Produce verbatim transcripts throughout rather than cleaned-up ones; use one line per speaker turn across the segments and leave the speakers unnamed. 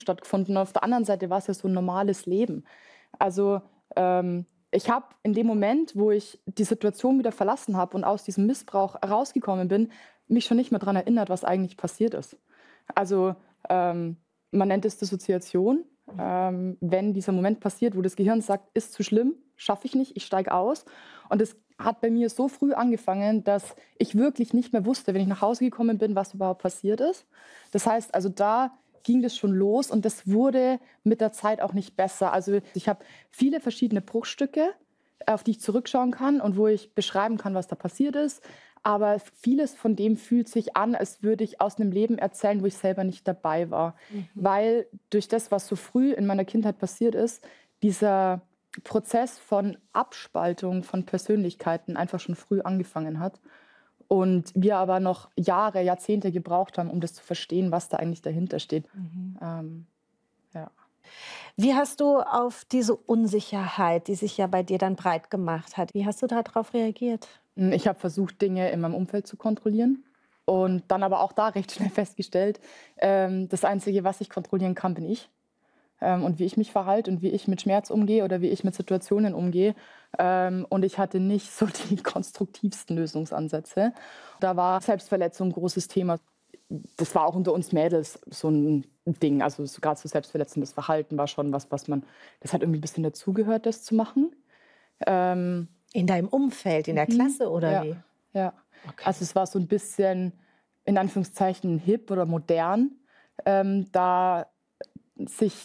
stattgefunden. Und auf der anderen Seite war es ja so ein normales Leben. Also, ähm, ich habe in dem Moment, wo ich die Situation wieder verlassen habe und aus diesem Missbrauch rausgekommen bin, mich schon nicht mehr daran erinnert, was eigentlich passiert ist. Also, ähm, man nennt es Dissoziation, ähm, wenn dieser Moment passiert, wo das Gehirn sagt: „Ist zu schlimm, schaffe ich nicht, ich steige aus.“ Und es hat bei mir so früh angefangen, dass ich wirklich nicht mehr wusste, wenn ich nach Hause gekommen bin, was überhaupt passiert ist. Das heißt also, da ging das schon los und das wurde mit der Zeit auch nicht besser. Also, ich habe viele verschiedene Bruchstücke, auf die ich zurückschauen kann und wo ich beschreiben kann, was da passiert ist. Aber vieles von dem fühlt sich an, als würde ich aus einem Leben erzählen, wo ich selber nicht dabei war.
Mhm.
Weil durch das, was so früh in meiner Kindheit passiert ist, dieser Prozess von Abspaltung von Persönlichkeiten einfach schon früh angefangen hat. Und wir aber noch Jahre, Jahrzehnte gebraucht haben, um das zu verstehen, was da eigentlich dahinter steht.
Mhm.
Ähm, ja.
Wie hast du auf diese Unsicherheit, die sich ja bei dir dann breit gemacht hat, wie hast du darauf reagiert?
Hm, ich habe versucht, Dinge in meinem Umfeld zu kontrollieren und dann aber auch da recht schnell festgestellt, ähm, das Einzige, was ich kontrollieren kann, bin ich. Ähm, und wie ich mich verhalte und wie ich mit Schmerz umgehe oder wie ich mit Situationen umgehe. Ähm, und ich hatte nicht so die konstruktivsten Lösungsansätze. Da war Selbstverletzung ein großes Thema. Das war auch unter uns Mädels so ein Ding. Also so, gerade so selbstverletzendes Verhalten war schon was, was man, das hat irgendwie ein bisschen dazugehört, das zu machen. Ähm,
In deinem Umfeld, in der
mhm,
Klasse oder
ja,
wie?
ja.
Okay.
Also es war so ein bisschen in Anführungszeichen hip oder modern, ähm, da sich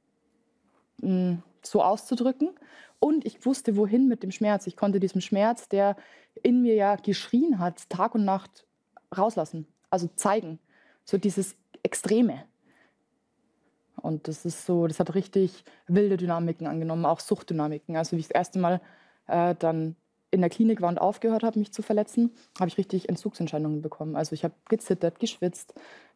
hm, so auszudrücken. Und ich wusste, wohin mit dem Schmerz. Ich konnte diesen Schmerz, der in mir ja geschrien hat, Tag und Nacht rauslassen, also zeigen. So dieses Extreme. Und das ist so, das hat richtig wilde Dynamiken angenommen, auch Suchtdynamiken. Also wie ich das erste Mal äh, dann in der Klinik war und aufgehört habe, mich zu verletzen, habe ich richtig Entzugsentscheidungen bekommen. Also ich habe gezittert, geschwitzt.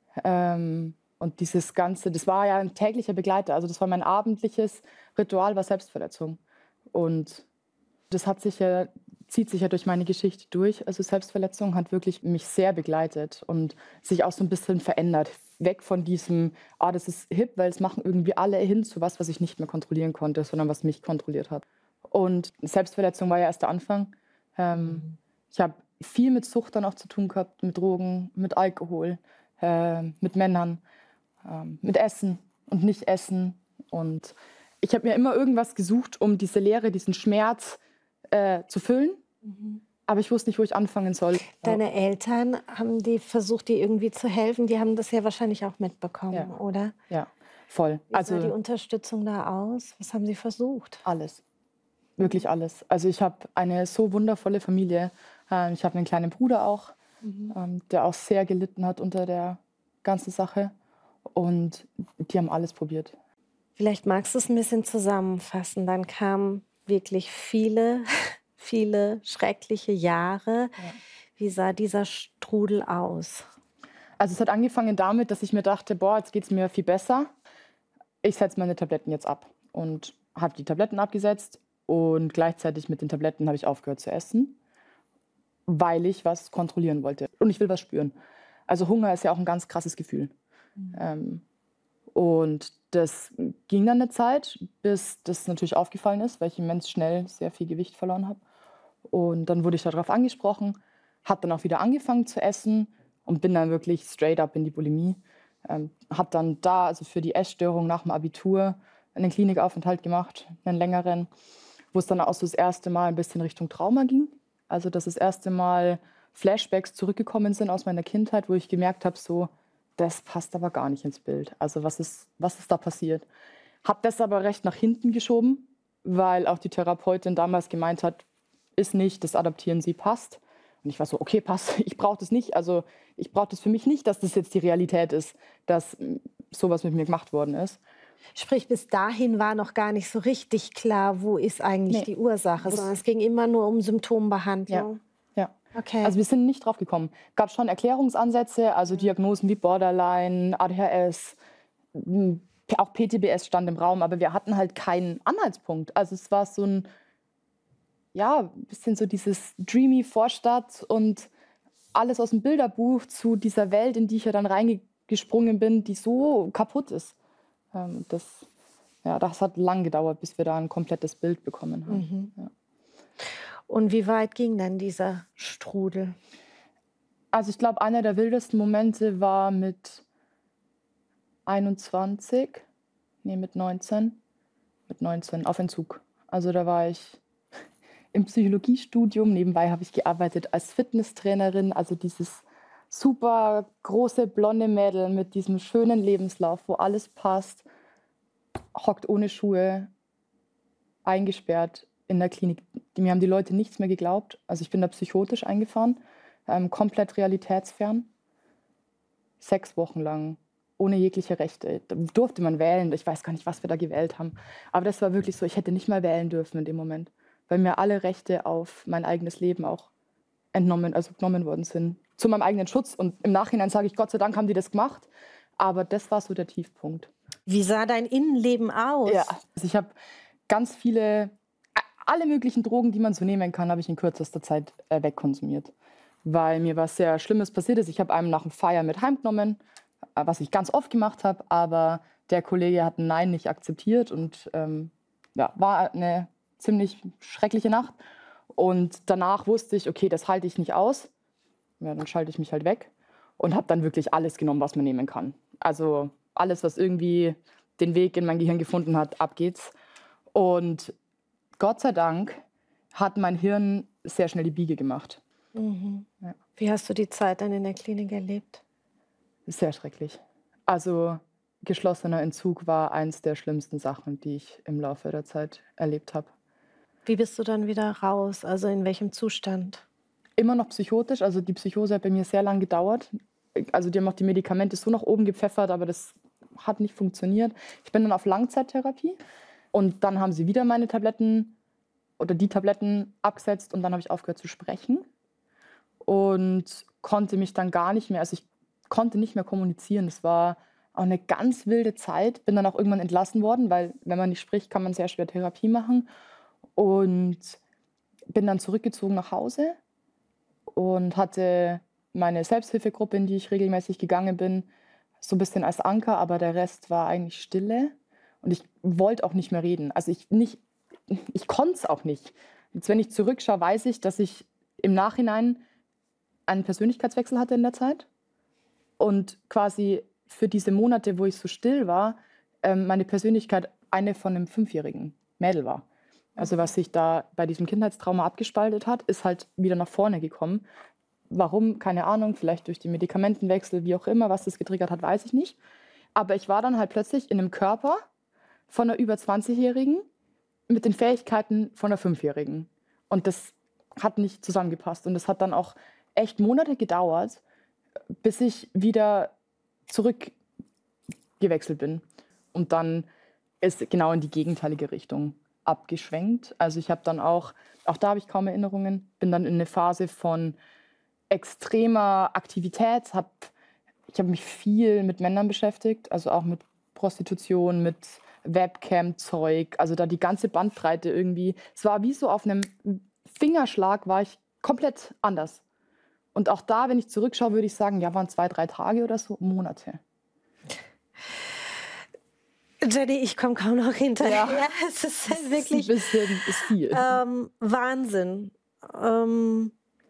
Ähm, und dieses Ganze, das war ja ein täglicher Begleiter. Also das war mein abendliches Ritual, war Selbstverletzung. Und das hat sich ja, zieht sich ja durch meine Geschichte durch. Also Selbstverletzung hat wirklich mich sehr begleitet und sich auch so ein bisschen verändert. Weg von diesem, ah, das ist hip, weil es machen irgendwie alle, hin zu was, was ich nicht mehr kontrollieren konnte, sondern was mich kontrolliert hat. Und Selbstverletzung war ja erst der Anfang. Ähm,
Mhm.
ich habe viel mit Sucht dann auch zu tun gehabt, mit Drogen, mit Alkohol, äh, mit Männern, ähm, mit Essen und Nicht-Essen. Und ich habe mir immer irgendwas gesucht, um diese Leere, diesen Schmerz äh, zu füllen.
Mhm.
Aber ich wusste nicht, wo ich anfangen soll.
Deine Eltern, haben die versucht, dir irgendwie zu helfen? Die haben das ja wahrscheinlich auch
Ja,
mitbekommen, oder?
ja, voll.
Wie sah die
Also
Unterstützung da aus? Was haben sie versucht?
alles, wirklich alles. Also ich habe eine so wundervolle Familie. Ähm, ich habe einen kleinen Bruder auch,
Mhm.
ähm, der auch sehr gelitten hat unter der ganzen Sache. Und die haben alles probiert.
Vielleicht magst du es ein bisschen zusammenfassen. Dann kamen wirklich viele, viele schreckliche Jahre.
Ja.
Wie sah dieser Strudel aus?
Also es hat angefangen damit, dass ich mir dachte, boah, jetzt geht es mir viel besser. Ich setze meine Tabletten jetzt ab. Und habe die Tabletten abgesetzt und gleichzeitig mit den Tabletten habe ich aufgehört zu essen, weil ich was kontrollieren wollte. Und ich will was spüren. Also Hunger ist ja auch ein ganz krasses Gefühl.
Mhm.
Ähm, und das ging dann eine Zeit, bis das natürlich aufgefallen ist, weil ich immens schnell sehr viel Gewicht verloren habe. Und dann wurde ich darauf angesprochen, habe dann auch wieder angefangen zu essen und bin dann wirklich straight up in die Bulimie. Ähm, habe dann da, also für die Essstörung nach dem Abitur, einen Klinikaufenthalt gemacht, einen längeren, wo es dann auch so das erste Mal ein bisschen Richtung Trauma ging. Also dass das erste Mal Flashbacks zurückgekommen sind aus meiner Kindheit, wo ich gemerkt habe, so, das passt aber gar nicht ins Bild. Also was ist, was ist da passiert? Habe das aber recht nach hinten geschoben, weil auch die Therapeutin damals gemeint hat, ist nicht, das Adaptieren Sie passt. Und ich war so, okay, passt, ich brauche das nicht. Also ich brauche das für mich nicht, dass das jetzt die Realität ist, dass mm, sowas mit mir gemacht worden ist.
Sprich, bis dahin war noch gar nicht so richtig klar, wo ist eigentlich
Nee,
die Ursache,
das,
sondern es ging immer nur um
ja,
Symptombehandlung.
ja.
Okay.
Also wir sind nicht drauf gekommen. Gab schon Erklärungsansätze, also Diagnosen wie Borderline, A D H S, m, auch P T B S stand im Raum, aber wir hatten halt keinen Anhaltspunkt. Also es war so ein, ja, ein bisschen so dieses dreamy Vorstadt und alles aus dem Bilderbuch zu dieser Welt, in die ich ja dann reingesprungen bin, die so kaputt ist. Ähm, das, ja, das hat lang gedauert, bis wir da ein komplettes Bild bekommen haben.
Mhm.
Ja.
Und wie weit ging dann dieser Strudel?
Also ich glaube, einer der wildesten Momente war mit einundzwanzig, nee, mit neunzehn, mit neunzehn auf Entzug. Also da war ich im Psychologiestudium, nebenbei habe ich gearbeitet als Fitnesstrainerin, also dieses super große blonde Mädel mit diesem schönen Lebenslauf, wo alles passt, hockt ohne Schuhe, eingesperrt in der Klinik. Mir haben die Leute nichts mehr geglaubt. Also ich bin da psychotisch eingefahren, ähm, komplett realitätsfern. Sechs Wochen lang, ohne jegliche Rechte. Da durfte man wählen. Ich weiß gar nicht, was wir da gewählt haben. Aber das war wirklich so, ich hätte nicht mal wählen dürfen in dem Moment, weil mir alle Rechte auf mein eigenes Leben auch entnommen, also genommen worden sind. Zu meinem eigenen Schutz. Und im Nachhinein sage ich, Gott sei Dank haben die das gemacht. Aber das war so der Tiefpunkt.
Wie sah dein Innenleben aus?
Ja, also ich habe ganz viele, alle möglichen Drogen, die man so nehmen kann, habe ich in kürzester Zeit äh, wegkonsumiert. Weil mir was sehr Schlimmes passiert ist. Ich habe einem nach dem Feier mit heimgenommen, äh, was ich ganz oft gemacht habe, aber der Kollege hat ein Nein nicht akzeptiert und ähm, ja, war eine ziemlich schreckliche Nacht. Und danach wusste ich, okay, das halte ich nicht aus. Ja, dann schalte ich mich halt weg und habe dann wirklich alles genommen, was man nehmen kann. Also alles, was irgendwie den Weg in mein Gehirn gefunden hat, ab geht's. Und Gott sei Dank hat mein Hirn sehr schnell die Biege gemacht.
Mhm.
Ja.
Wie hast du die Zeit dann in der Klinik erlebt?
Sehr schrecklich. Also geschlossener Entzug war eins der schlimmsten Sachen, die ich im Laufe der Zeit erlebt habe.
Wie bist du dann wieder raus? Also in welchem Zustand?
Immer noch psychotisch, also die Psychose hat bei mir sehr lange gedauert. Also die haben auch die Medikamente so nach oben gepfeffert, aber das hat nicht funktioniert. Ich bin dann auf Langzeittherapie und dann haben sie wieder meine Tabletten oder die Tabletten abgesetzt und dann habe ich aufgehört zu sprechen und konnte mich dann gar nicht mehr, also ich konnte nicht mehr kommunizieren. Das war auch eine ganz wilde Zeit. Bin dann auch irgendwann entlassen worden, weil wenn man nicht spricht, kann man sehr schwer Therapie machen. Und bin dann zurückgezogen nach Hause und hatte meine Selbsthilfegruppe, in die ich regelmäßig gegangen bin, so ein bisschen als Anker, aber der Rest war eigentlich Stille. Und ich wollte auch nicht mehr reden. Also ich nicht, ich konnte es auch nicht. Jetzt, wenn ich zurückschaue, weiß ich, dass ich im Nachhinein einen Persönlichkeitswechsel hatte in der Zeit und quasi für diese Monate, wo ich so still war, ähm, meine Persönlichkeit eine von einem fünfjährigen Mädel war. Also was sich da bei diesem Kindheitstrauma abgespaltet hat, ist halt wieder nach vorne gekommen. Warum? Keine Ahnung, vielleicht durch den Medikamentenwechsel, wie auch immer, was das getriggert hat, weiß ich nicht. Aber ich war dann halt plötzlich in einem Körper von einer über zwanzigjährigen mit den Fähigkeiten von einer fünfjährigen. Und das hat nicht zusammengepasst. Und es hat dann auch echt Monate gedauert, bis ich wieder zurückgewechselt bin. Und dann ist genau in die gegenteilige Richtung abgeschwenkt. Also ich habe dann auch, auch da habe ich kaum Erinnerungen, bin dann in eine Phase von extremer Aktivität. Hab, ich habe mich viel mit Männern beschäftigt, also auch mit Prostitution, mit Webcam-Zeug, also da die ganze Bandbreite irgendwie. Es war wie so auf einem Fingerschlag, war ich komplett anders. Und auch da, wenn ich zurückschaue, würde ich sagen, ja, waren zwei, drei Tage oder so, Monate.
Jenny, ich komme kaum noch hinterher.
Ja.
Es ist halt wirklich
ein bisschen ist viel.
Ähm, Wahnsinn. Ähm,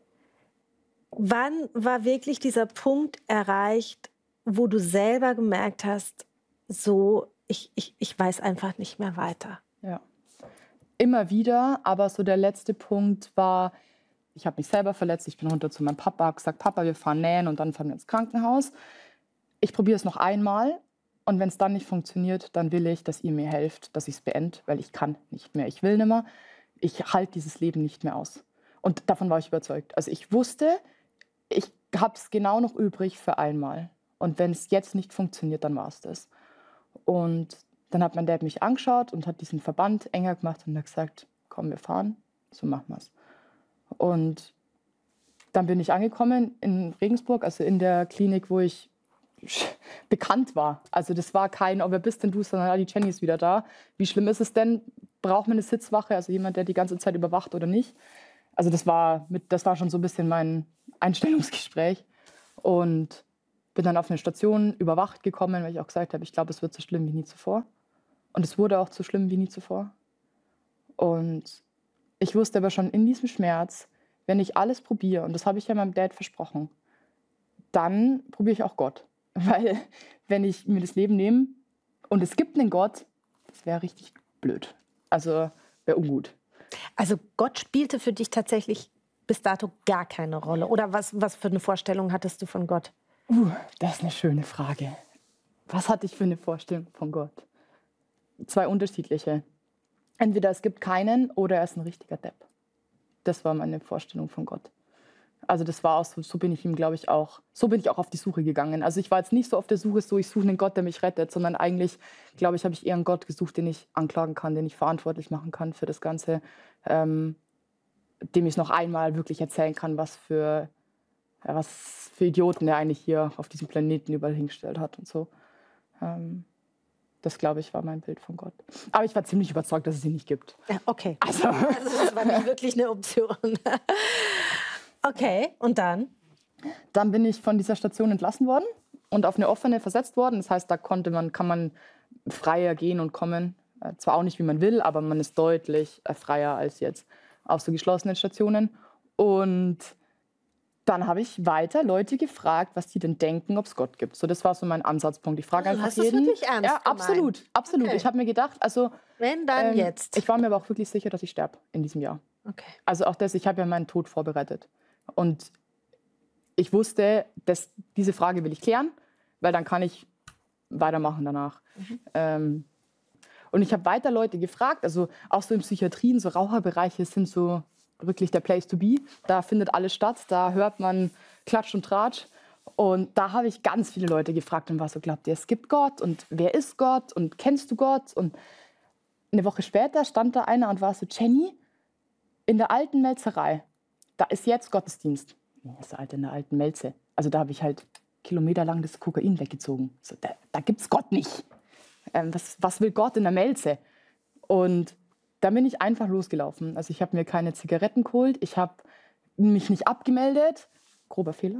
wann war wirklich dieser Punkt erreicht, wo du selber gemerkt hast, so, ich, ich, ich weiß einfach nicht mehr weiter?
Ja. Immer wieder, aber so der letzte Punkt war, ich habe mich selber verletzt, ich bin runter zu meinem Papa, habe gesagt, Papa, wir fahren nähen und dann fahren wir ins Krankenhaus. Ich probiere es noch einmal und wenn es dann nicht funktioniert, dann will ich, dass ihr mir helft, dass ich es beende, weil ich kann nicht mehr, ich will nicht mehr. Ich halte dieses Leben nicht mehr aus. Und davon war ich überzeugt. Also ich wusste, ich habe es genau noch übrig für einmal. Und wenn es jetzt nicht funktioniert, dann war es das. Und dann hat mein Dad mich angeschaut und hat diesen Verband enger gemacht und hat gesagt, komm, wir fahren, so machen wir es. Und dann bin ich angekommen in Regensburg, also in der Klinik, wo ich bekannt war. Also das war kein, oh, wer bist denn du, sondern ah, die Jenny ist wieder da. Wie schlimm ist es denn? Braucht man eine Sitzwache, also jemand, der die ganze Zeit überwacht oder nicht? Also das war, mit, das war schon so ein bisschen mein Einstellungsgespräch. Und Bin dann auf eine Station überwacht gekommen, weil ich auch gesagt habe, ich glaube, es wird so schlimm wie nie zuvor. Und es wurde auch so schlimm wie nie zuvor. Und ich wusste aber schon in diesem Schmerz, wenn ich alles probiere, und das habe ich ja meinem Dad versprochen, dann probiere ich auch Gott. Weil wenn ich mir das Leben nehme und es gibt einen Gott, das wäre richtig blöd. Also wäre ungut.
Also Gott spielte für dich tatsächlich bis dato gar keine Rolle. Oder was, was für eine Vorstellung hattest du von Gott?
Uh, das ist eine schöne Frage. Was hatte ich für eine Vorstellung von Gott? Zwei unterschiedliche. Entweder es gibt keinen oder er ist ein richtiger Depp. Das war meine Vorstellung von Gott. Also das war auch so, so bin ich ihm, glaube ich, auch, so bin ich auch auf die Suche gegangen. Also ich war jetzt nicht so auf der Suche, so ich suche einen Gott, der mich rettet, sondern eigentlich, glaube ich, habe ich eher einen Gott gesucht, den ich anklagen kann, den ich verantwortlich machen kann für das Ganze, ähm, dem ich noch einmal wirklich erzählen kann, was für, ja, was für Idioten er eigentlich hier auf diesem Planeten überall hingestellt hat und so. Ähm, Das, glaube ich, war mein Bild von Gott. Aber ich war ziemlich überzeugt, dass es ihn nicht gibt.
Ja, okay.
Also,
Also das war nicht wirklich eine Option. Okay, und dann?
Dann bin ich von dieser Station entlassen worden und auf eine offene versetzt worden. Das heißt, da konnte man, kann man freier gehen und kommen. Äh, zwar auch nicht, wie man will, aber man ist deutlich äh, freier als jetzt auf so geschlossenen Stationen. Und dann habe ich weiter Leute gefragt, was die denn denken, ob es Gott gibt. So, das war so mein Ansatzpunkt. Ich frage
Also,
einfach
hast du es
jeden.
wirklich ernst
Ja,
gemeint?
absolut, absolut.
Okay.
Ich habe mir gedacht, also
Wenn, dann
ähm,
jetzt.
ich war mir aber auch wirklich sicher, dass ich sterbe in diesem Jahr.
Okay.
Also auch das, ich habe ja meinen Tod vorbereitet. Und ich wusste, dass diese Frage will ich klären, weil dann kann ich weitermachen danach.
Mhm.
Ähm, und ich habe weiter Leute gefragt, also auch so in Psychiatrien, so Raucherbereiche sind so wirklich der Place to be. Da findet alles statt, da hört man Klatsch und Tratsch. Und da habe ich ganz viele Leute gefragt und war so, glaubt ihr, es gibt Gott? Und wer ist Gott? Und kennst du Gott? Und eine Woche später stand da einer und war so, Jenny, in der alten Melzerei, da ist jetzt Gottesdienst. Das ist halt in der alten Melze. Also da habe ich halt kilometerlang das Kokain weggezogen. So, da da gibt es Gott nicht. Ähm, was, was will Gott in der Melze? Und da bin ich einfach losgelaufen. Also ich habe mir keine Zigaretten geholt, ich habe mich nicht abgemeldet. Grober Fehler,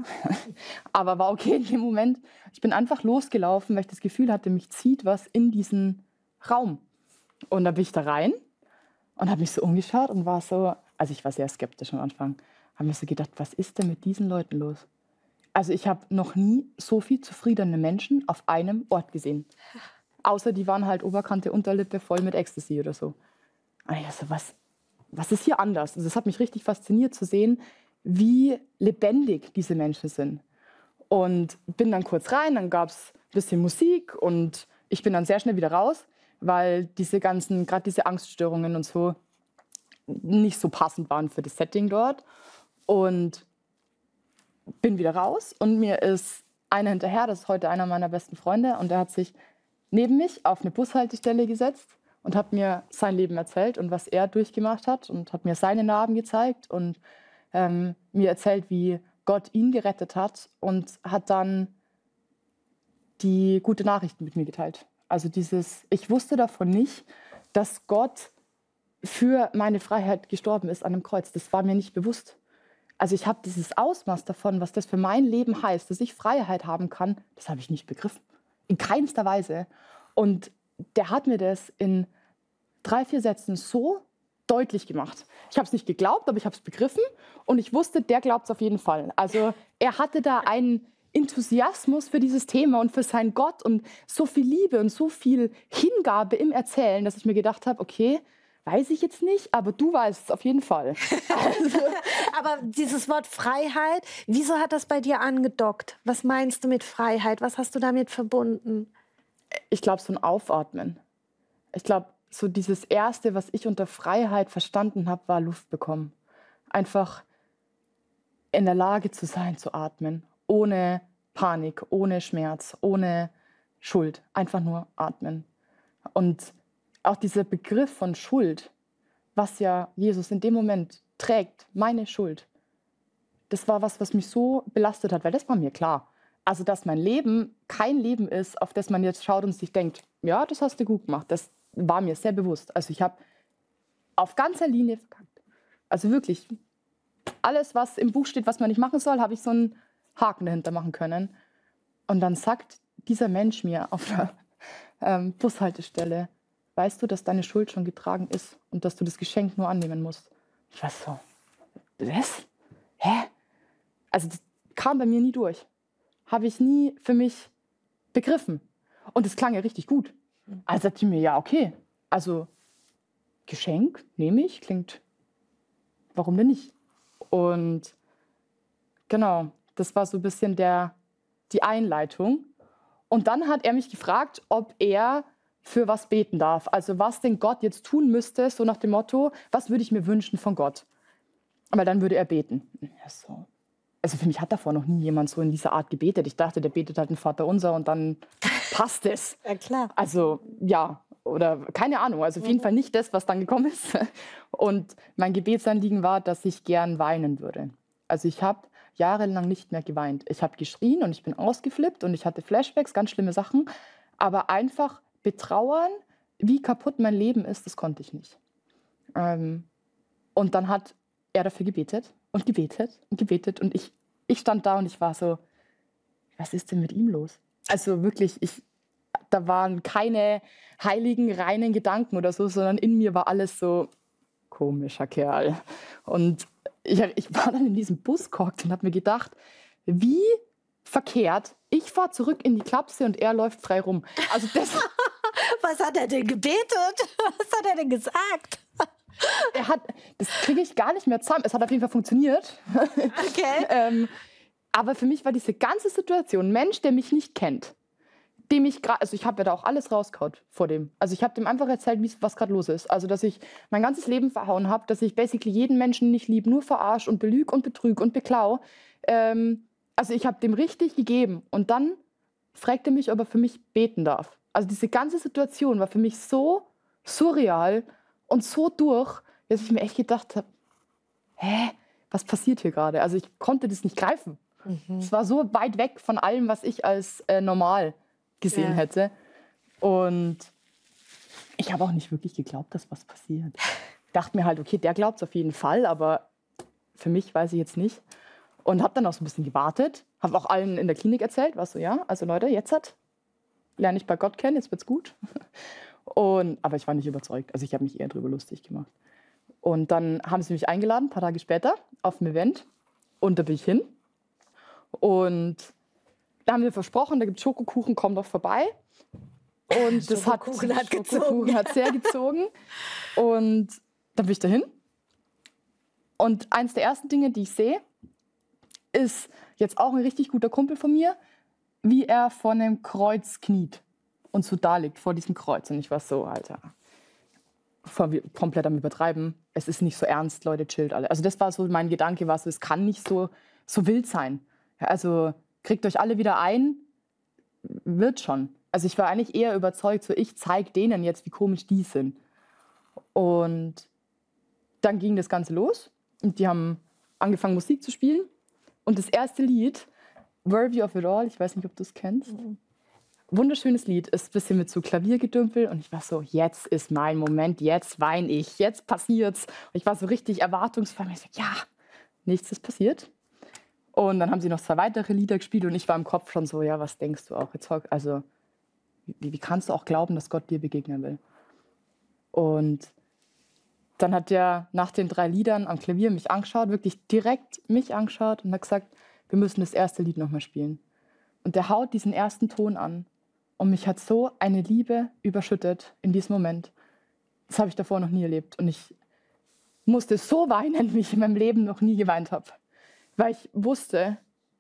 aber war okay in dem Moment. Ich bin einfach losgelaufen, weil ich das Gefühl hatte, mich zieht was in diesen Raum. Und da bin ich da rein und habe mich so umgeschaut und war so, also ich war sehr skeptisch am Anfang, habe mir so gedacht, was ist denn mit diesen Leuten los? Also ich habe noch nie so viel zufriedene Menschen auf einem Ort gesehen. Außer die waren halt Oberkante, Unterlippe voll mit Ecstasy oder so. Und ich dachte, was, was ist hier anders? Also das hat mich richtig fasziniert zu sehen, wie lebendig diese Menschen sind. Und bin dann kurz rein, dann gab es ein bisschen Musik und ich bin dann sehr schnell wieder raus, weil diese ganzen, gerade diese Angststörungen und so, nicht so passend waren für das Setting dort. Und bin wieder raus und mir ist einer hinterher, das ist heute einer meiner besten Freunde, und der hat sich neben mich auf eine Bushaltestelle gesetzt und hat mir sein Leben erzählt und was er durchgemacht hat und hat mir seine Narben gezeigt und ähm, mir erzählt, wie Gott ihn gerettet hat und hat dann die gute Nachricht mit mir geteilt. Also dieses, ich wusste davon nicht, dass Gott für meine Freiheit gestorben ist an einem Kreuz. Das war mir nicht bewusst. Also ich habe dieses Ausmaß davon, was das für mein Leben heißt, dass ich Freiheit haben kann, das habe ich nicht begriffen. In keinster Weise. Und der hat mir das in drei, vier Sätzen so deutlich gemacht. Ich habe es nicht geglaubt, aber ich habe es begriffen. Und ich wusste, der glaubt es auf jeden Fall. Also er hatte da einen Enthusiasmus für dieses Thema und für seinen Gott und so viel Liebe und so viel Hingabe im Erzählen, dass ich mir gedacht habe, okay, weiß ich jetzt nicht, aber du weißt es auf jeden Fall. Also,
Aber dieses Wort Freiheit, wieso hat das bei dir angedockt? Was meinst du mit Freiheit? Was hast du damit verbunden?
ich glaube, so ein Aufatmen. Ich glaube, so dieses Erste, was ich unter Freiheit verstanden habe, war Luft bekommen. Einfach in der Lage zu sein, zu atmen. Ohne Panik, ohne Schmerz, ohne Schuld. Einfach nur atmen. Und auch dieser Begriff von Schuld, was ja Jesus in dem Moment trägt, meine Schuld, das war was, was mich so belastet hat, weil das war mir klar. Also, dass mein Leben kein Leben ist, auf das man jetzt schaut und sich denkt, ja, das hast du gut gemacht. Das war mir sehr bewusst. Also ich habe auf ganzer Linie verkackt. Also wirklich, alles, was im Buch steht, was man nicht machen soll, habe ich so einen Haken dahinter machen können. Und dann sagt dieser Mensch mir auf der ähm, Bushaltestelle, weißt du, dass deine Schuld schon getragen ist und dass du das Geschenk nur annehmen musst? Ich war so, was? Hä? Also das kam bei mir nie durch. Habe ich nie für mich begriffen. Und es klang ja richtig gut. Also dachte ich mir, ja, okay, also Geschenk nehme ich, klingt, warum denn nicht? Und genau, das war so ein bisschen der, die Einleitung. Und dann hat er mich gefragt, ob er für was beten darf. Also was denn Gott jetzt tun müsste, so nach dem Motto, was würde ich mir wünschen von Gott? Aber dann würde er beten. Ja, so. Also für mich hat davor noch nie jemand so in dieser Art gebetet. Ich dachte, der betet halt ein Vaterunser und dann passt es.
Ja, klar.
Also ja, oder keine Ahnung. Also auf jeden Fall nicht das, was dann gekommen ist. Und mein Gebetsanliegen war, dass ich gern weinen würde. Also ich habe jahrelang nicht mehr geweint. Ich habe geschrien und ich bin ausgeflippt und ich hatte Flashbacks, ganz schlimme Sachen. Aber einfach betrauern, wie kaputt mein Leben ist, das konnte ich nicht. Ähm, und dann hat er dafür gebetet und gebetet und gebetet. Und ich, ich stand da und ich war so, was ist denn mit ihm los? Also wirklich, ich, da waren keine heiligen, reinen Gedanken oder so, sondern in mir war alles so, komischer Kerl. Und ich, ich war dann in diesem Bus gehockt und habe mir gedacht, wie verkehrt, ich fahre zurück in die Klapse und er läuft frei rum. Also das,
Was hat er denn gebetet? Was hat er denn gesagt?
er hat, das kriege ich gar nicht mehr zusammen. Es hat auf jeden Fall funktioniert.
Okay.
ähm, aber für mich war diese ganze Situation, ein Mensch, der mich nicht kennt, dem ich gerade, also ich habe ja da auch alles rausgehauen vor dem. Also ich habe dem einfach erzählt, wie, was gerade los ist. Also dass ich mein ganzes Leben verhauen habe, dass ich basically jeden Menschen nicht lieb, nur verarsche und belüge und betrüge und beklau. Ähm, also ich habe dem richtig gegeben. Und dann fragte er mich, ob er für mich beten darf. Also diese ganze Situation war für mich so surreal und so durch, dass ich mir echt gedacht habe, hä, was passiert hier gerade? Also ich konnte das nicht greifen.
Mhm.
Es war so weit weg von allem, was ich als äh, normal gesehen
Ja.
hätte. Und ich habe auch nicht wirklich geglaubt, dass was passiert. Ich dachte mir halt, okay, der glaubt es auf jeden Fall, aber für mich weiß ich jetzt nicht. Und habe dann auch so ein bisschen gewartet, habe auch allen in der Klinik erzählt, was so, ja, also Leute, jetzt hat, lerne ich bei Gott kennen, jetzt wird's gut. Und, aber ich war nicht überzeugt, also ich habe mich eher drüber lustig gemacht. Und dann haben sie mich eingeladen, ein paar Tage später, auf ein Event. Und da bin ich hin. Und da haben wir versprochen, da gibt es Schokokuchen, komm doch vorbei. Und das hat,
Schokokuchen hat gezogen.
Schokokuchen hat sehr gezogen. Und dann bin ich dahin. Und eins der ersten Dinge, die ich sehe, ist jetzt auch ein richtig guter Kumpel von mir, wie er vor einem Kreuz kniet und so da liegt vor diesem Kreuz. Und ich war so, Alter, voll wie- komplett am Übertreiben. Es ist nicht so ernst, Leute, chillt alle. Also das war so mein Gedanke, war so, es kann nicht so, so wild sein. Ja, also kriegt euch alle wieder ein, wird schon. Also ich war eigentlich eher überzeugt, so ich zeige denen jetzt, wie komisch die sind. Und dann ging das Ganze los und die haben angefangen, Musik zu spielen. Und das erste Lied, Worthy of It All, ich weiß nicht, ob du es kennst. Wunderschönes Lied, ist ein bisschen mit so Klaviergedümpel. Und ich war so, jetzt ist mein Moment, jetzt weine ich, jetzt passiert's. Und ich war so richtig erwartungsvoll. Und ich so, ja, nichts ist passiert. Und dann haben sie noch zwei weitere Lieder gespielt und ich war im Kopf schon so, ja, was denkst du auch? Jetzt, hock- also, wie, wie kannst du auch glauben, dass Gott dir begegnen will? Und dann hat er nach den drei Liedern am Klavier mich angeschaut, wirklich direkt mich angeschaut und hat gesagt, wir müssen das erste Lied nochmal spielen. Und der haut diesen ersten Ton an und mich hat so eine Liebe überschüttet in diesem Moment. Das habe ich davor noch nie erlebt. Und ich musste so weinen, wie ich in meinem Leben noch nie geweint habe. Weil ich wusste,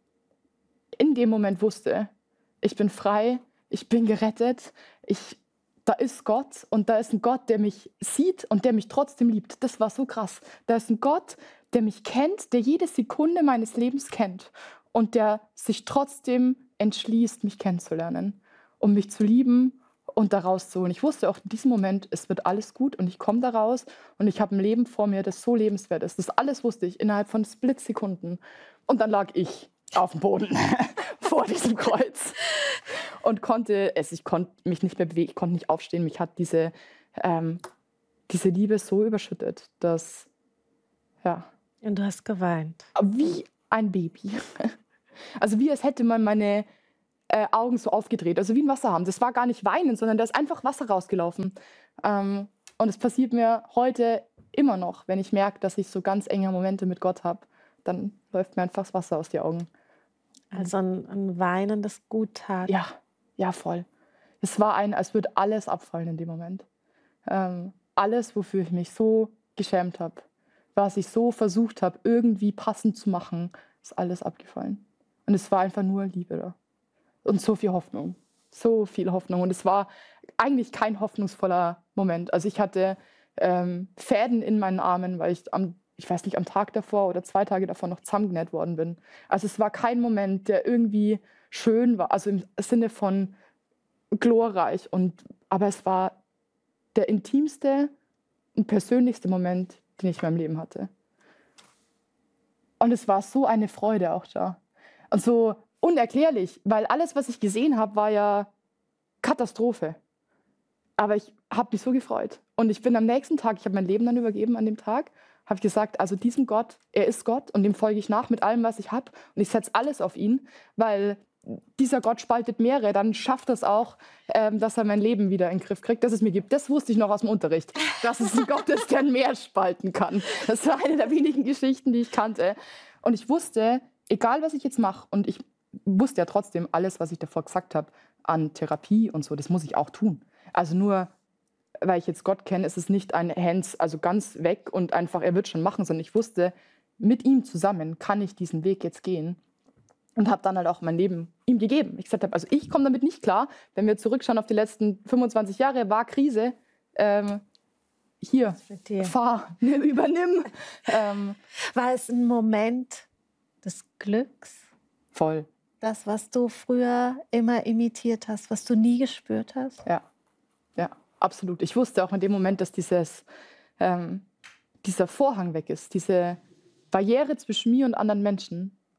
in dem Moment wusste, ich bin frei, ich bin gerettet, ich, da ist Gott und da ist ein Gott, der mich sieht und der mich trotzdem liebt. Das war so krass. Da ist ein Gott, der mich kennt, der jede Sekunde meines Lebens kennt und der sich trotzdem entschließt, mich kennenzulernen, um mich zu lieben und da rauszuholen. Ich wusste auch in diesem Moment, es wird alles gut und ich komme da raus und ich habe ein Leben vor mir, das so lebenswert ist. Das alles wusste ich innerhalb von Splitsekunden. Und dann lag ich auf dem Boden vor diesem Kreuz und konnte es, ich konnte mich nicht mehr bewegen, ich konnte nicht aufstehen. Mich hat diese, ähm, diese Liebe so überschüttet, dass, ja,
Und du hast geweint.
wie ein Baby. Also wie als hätte man meine äh, Augen so aufgedreht, also wie ein Wasserhahn. Das war gar nicht weinen, sondern da ist einfach Wasser rausgelaufen. Ähm, und es passiert mir heute immer noch, wenn ich merke, dass ich so ganz enge Momente mit Gott habe, dann läuft mir einfach das Wasser aus den Augen.
Also ein, ein Weinen, das gut tat.
Ja, ja, voll. Es war ein, als würde alles abfallen in dem Moment. Ähm, alles, wofür ich mich so geschämt habe, was ich so versucht habe, irgendwie passend zu machen, ist alles abgefallen. Und es war einfach nur Liebe da. Und so viel Hoffnung. So viel Hoffnung. Und es war eigentlich kein hoffnungsvoller Moment. Also ich hatte ähm, Fäden in meinen Armen, weil ich am, ich weiß nicht, am Tag davor oder zwei Tage davor noch zusammengenäht worden bin. Also es war kein Moment, der irgendwie schön war, also im Sinne von glorreich. Und, aber es war der intimste und persönlichste Moment, den ich in meinem Leben hatte. Und es war so eine Freude auch da. Und so unerklärlich, weil alles, was ich gesehen habe, war ja Katastrophe. Aber ich habe mich so gefreut. Und ich bin am nächsten Tag, ich habe mein Leben dann übergeben an dem Tag, habe gesagt, also diesem Gott, er ist Gott und dem folge ich nach mit allem, was ich habe. Und ich setze alles auf ihn, weil dieser Gott spaltet Meere, dann schafft es auch, ähm, dass er mein Leben wieder in den Griff kriegt, dass es mir gibt. Das wusste ich noch aus dem Unterricht, dass es ein Gott ist, der ein Meer spalten kann. Das war eine der wenigen Geschichten, die ich kannte. Und ich wusste, egal was ich jetzt mache, und ich wusste ja trotzdem alles, was ich davor gesagt habe, an Therapie und so, das muss ich auch tun. Also nur, weil ich jetzt Gott kenne, ist es nicht ein Hands, also ganz weg und einfach, er wird schon machen, sondern ich wusste, mit ihm zusammen kann ich diesen Weg jetzt gehen. Und habe dann halt auch mein Leben ihm gegeben. Ich gesagt habe, also ich komme damit nicht klar, wenn wir zurückschauen auf die letzten fünfundzwanzig Jahre, war Krise, ähm, hier, fahr, nimm, übernimm. Ähm,
war es ein Moment des Glücks?
Voll.
Das, was du früher immer imitiert hast, was du nie gespürt hast?
Ja, ja, absolut. Ich wusste auch in dem Moment, dass dieses, ähm, dieser Vorhang weg ist, diese Barriere zwischen mir und anderen Menschen.